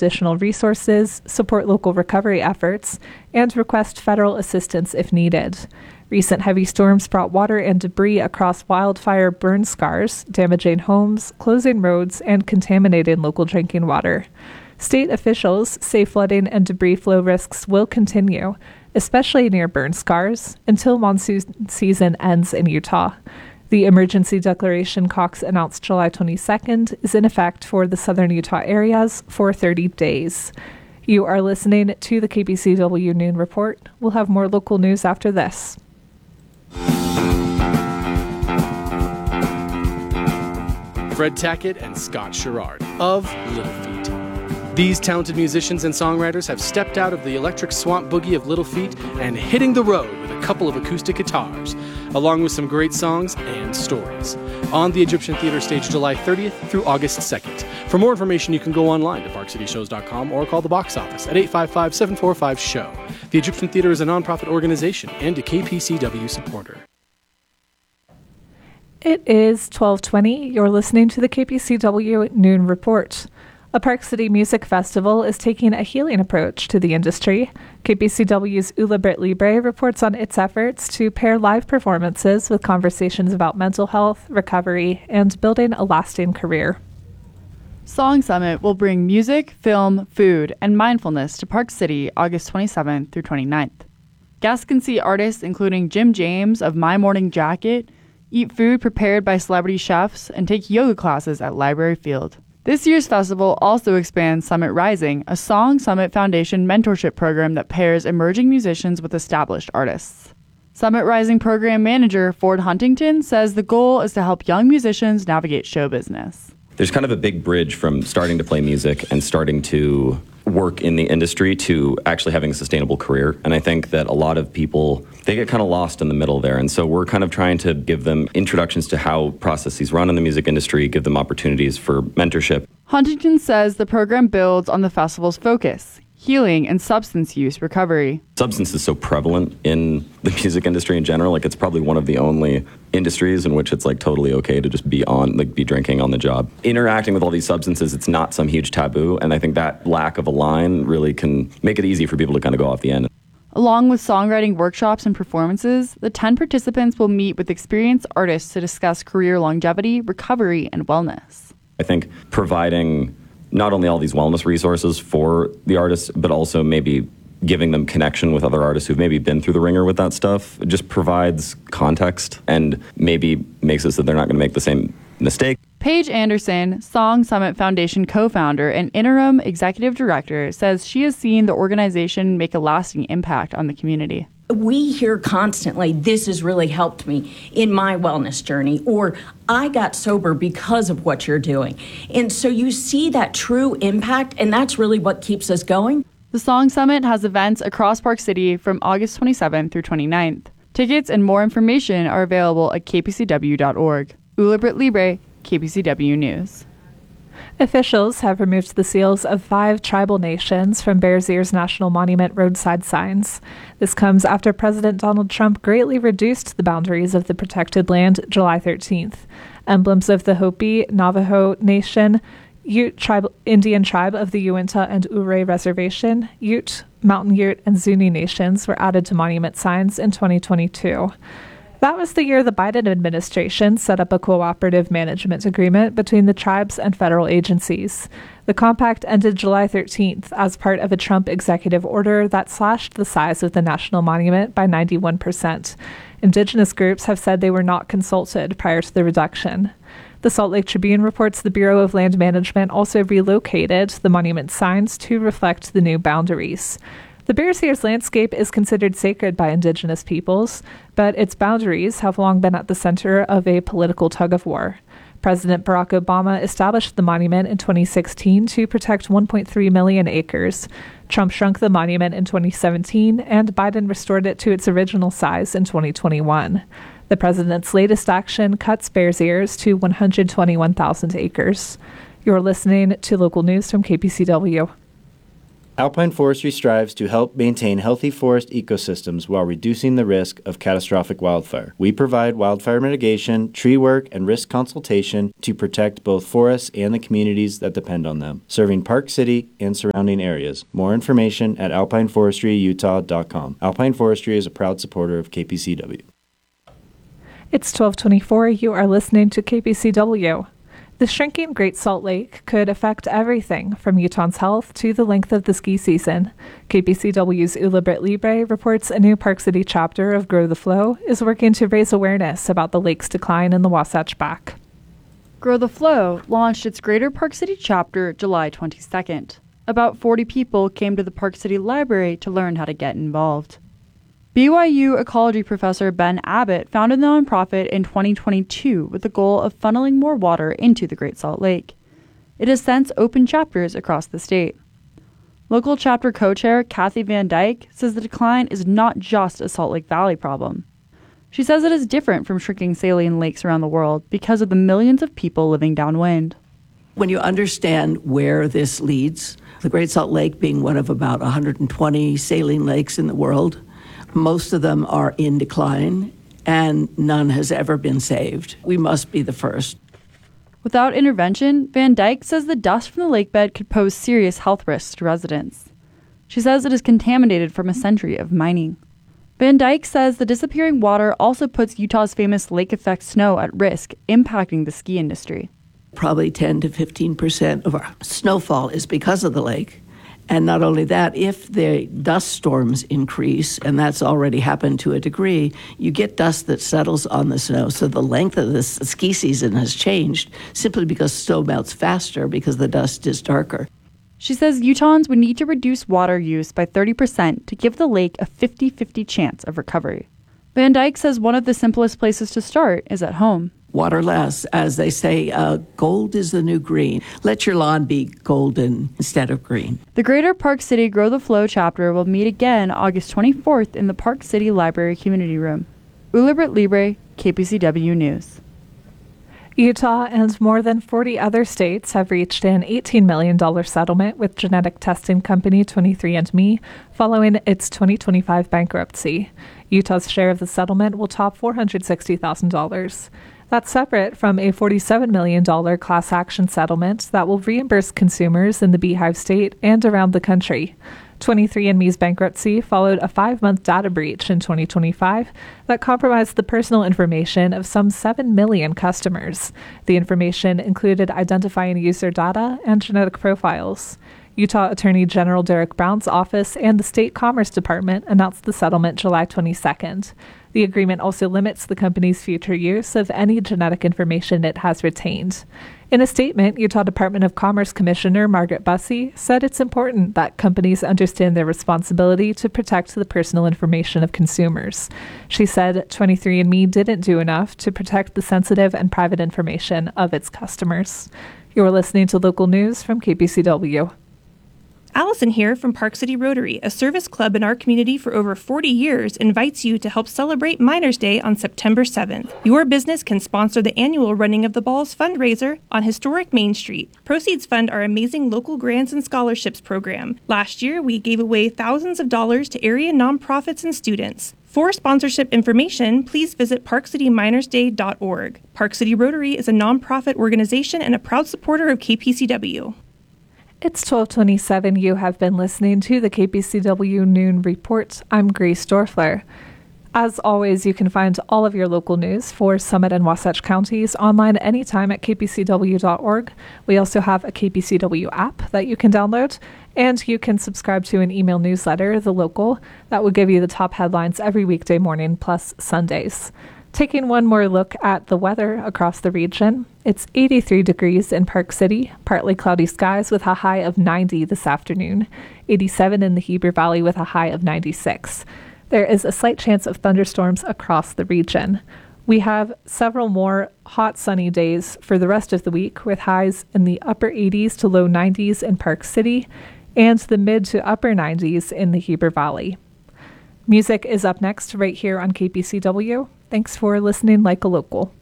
additional resources, support local recovery efforts, and request federal assistance if needed. Recent heavy storms brought water and debris across wildfire burn scars, damaging homes, closing roads, and contaminating local drinking water. State officials say flooding and debris flow risks will continue, especially near burn scars, until monsoon season ends in Utah. The emergency declaration Cox announced July 22nd is in effect for the southern Utah areas for 30 days. You are listening to the KPCW Noon Report. We'll have more local news after this. Fred Tackett and Scott Sherrard of Little Feat. These talented musicians and songwriters have stepped out of the electric swamp boogie of Little Feat and hitting the road with a couple of acoustic guitars, along with some great songs and stories, on the Egyptian Theater stage July 30th through August 2nd. For more information, you can go online to parkcityshows.com or call the box office at 855-745-SHOW. The Egyptian Theater is a nonprofit organization and a KPCW supporter. It is 12:20. You're listening to the KPCW Noon Report. A Park City Music Festival is taking a healing approach to the industry. KPCW's Ula Britt Libre reports on its efforts to pair live performances with conversations about mental health, recovery, and building a lasting career. Song Summit will bring music, film, food, and mindfulness to Park City August 27th through 29th. Guests can see artists including Jim James of My Morning Jacket, eat food prepared by celebrity chefs, and take yoga classes at Library Field. This year's festival also expands Summit Rising, a Song Summit Foundation mentorship program that pairs emerging musicians with established artists. Summit Rising program manager Ford Huntington says the goal is to help young musicians navigate show business. There's kind of a big bridge from starting to play music and starting to work in the industry to actually having a sustainable career. And I think that a lot of people, they get kind of lost in the middle there. And so we're kind of trying to give them introductions to how processes run in the music industry, give them opportunities for mentorship. Huntington says the program builds on the festival's focus: healing and substance use recovery. Substance is so prevalent in the music industry in general. Like, it's probably one of the only industries in which it's like totally okay to just be drinking on the job. Interacting with all these substances, it's not some huge taboo. And I think that lack of a line really can make it easy for people to kind of go off the end. Along with songwriting workshops and performances, the 10 participants will meet with experienced artists to discuss career longevity, recovery, and wellness. I think providing not only all these wellness resources for the artists, but also maybe giving them connection with other artists who've maybe been through the ringer with that stuff, it just provides context and maybe makes it so they're not going to make the same mistake. Paige Anderson, Song Summit Foundation co-founder and interim executive director, says she has seen the organization make a lasting impact on the community. We hear constantly, this has really helped me in my wellness journey, or I got sober because of what you're doing. And so you see that true impact, and that's really what keeps us going. The Song Summit has events across Park City from August 27th through 29th. Tickets and more information are available at kpcw.org. Ula Britt Libre, KPCW News. Officials have removed the seals of 5 tribal nations from Bears Ears National Monument roadside signs. This comes after President Donald Trump greatly reduced the boundaries of the protected land July 13th. Emblems of the Hopi, Navajo Nation, Ute tribe, Indian tribe of the Uinta and Ouray Reservation, Ute, Mountain Ute, and Zuni nations were added to monument signs in 2022. That was the year the Biden administration set up a cooperative management agreement between the tribes and federal agencies. The compact ended July 13th as part of a Trump executive order that slashed the size of the national monument by 91%. Indigenous groups have said they were not consulted prior to the reduction. The Salt Lake Tribune reports the Bureau of Land Management also relocated the monument signs to reflect the new boundaries. The Bears Ears landscape is considered sacred by Indigenous peoples, but its boundaries have long been at the center of a political tug-of-war. President Barack Obama established the monument in 2016 to protect 1.3 million acres. Trump shrunk the monument in 2017, and Biden restored it to its original size in 2021. The president's latest action cuts Bears Ears to 121,000 acres. You're listening to local news from KPCW. Alpine Forestry strives to help maintain healthy forest ecosystems while reducing the risk of catastrophic wildfire. We provide wildfire mitigation, tree work, and risk consultation to protect both forests and the communities that depend on them, serving Park City and surrounding areas. More information at alpineforestryutah.com. Alpine Forestry is a proud supporter of KPCW. It's 12:24. You are listening to KPCW. The shrinking Great Salt Lake could affect everything from Utahns' health to the length of the ski season. KPCW's Ula Britt Libre reports a new Park City chapter of Grow the Flow is working to raise awareness about the lake's decline in the Wasatch Back. Grow the Flow launched its Greater Park City chapter July 22nd. About 40 people came to the Park City Library to learn how to get involved. BYU ecology professor Ben Abbott founded the nonprofit in 2022 with the goal of funneling more water into the Great Salt Lake. It has since opened chapters across the state. Local chapter co-chair Kathy Van Dyke says the decline is not just a Salt Lake Valley problem. She says it is different from shrinking saline lakes around the world because of the millions of people living downwind. When you understand where this leads, the Great Salt Lake being one of about 120 saline lakes in the world, most of them are in decline, and none has ever been saved. We must be the first. Without intervention, Van Dyke says the dust from the lakebed could pose serious health risks to residents. She says it is contaminated from a century of mining. Van Dyke says the disappearing water also puts Utah's famous lake effect snow at risk, impacting the ski industry. Probably 10 to 15% of our snowfall is because of the lake. And not only that, if the dust storms increase, and that's already happened to a degree, you get dust that settles on the snow. So the length of this ski season has changed simply because snow melts faster because the dust is darker. She says Utahns would need to reduce water use by 30% to give the lake a 50-50 chance of recovery. Van Dyke says one of the simplest places to start is at home. Water less. As they say, gold is the new green. Let your lawn be golden instead of green. The Greater Park City Grow the Flow chapter will meet again August 24th in the Park City Library Community Room. Ula Britt Libre, KPCW News. Utah and more than 40 other states have reached an $18 million settlement with genetic testing company 23andMe following its 2025 bankruptcy. Utah's share of the settlement will top $460,000. That's separate from a $47 million class action settlement that will reimburse consumers in the Beehive State and around the country. 23andMe's bankruptcy followed a 5-month data breach in 2025 that compromised the personal information of some 7 million customers. The information included identifying user data and genetic profiles. Utah Attorney General Derek Brown's office and the State Commerce Department announced the settlement July 22nd. The agreement also limits the company's future use of any genetic information it has retained. In a statement, Utah Department of Commerce Commissioner Margaret Bussey said it's important that companies understand their responsibility to protect the personal information of consumers. She said 23andMe didn't do enough to protect the sensitive and private information of its customers. You're listening to local news from KPCW. Allison here from Park City Rotary, a service club in our community for over 40 years, invites you to help celebrate Miners' Day on September 7th. Your business can sponsor the annual Running of the Balls fundraiser on historic Main Street. Proceeds fund our amazing local grants and scholarships program. Last year, we gave away thousands of dollars to area nonprofits and students. For sponsorship information, please visit parkcityminersday.org. Park City Rotary is a nonprofit organization and a proud supporter of KPCW. It's 12:27. You have been listening to the KPCW Noon Report. I'm Grace Dorfler. As always, you can find all of your local news for Summit and Wasatch counties online anytime at kpcw.org. We also have a KPCW app that you can download, and you can subscribe to an email newsletter, The Local, that will give you the top headlines every weekday morning plus Sundays. Taking one more look at the weather across the region, it's 83 degrees in Park City, partly cloudy skies with a high of 90 this afternoon, 87 in the Heber Valley with a high of 96. There is a slight chance of thunderstorms across the region. We have several more hot sunny days for the rest of the week with highs in the upper 80s to low 90s in Park City and the mid to upper 90s in the Heber Valley. Music is up next right here on KPCW. Thanks for listening like a local.